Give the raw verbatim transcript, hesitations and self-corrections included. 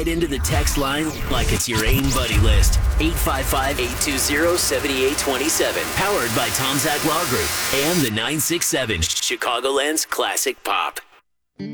Into the text line like it's your AIM buddy list. eight five five, eight two zero, seven eight two seven. Powered by Tom Zach Law Group and the nine six seven, Chicagoland's classic pop.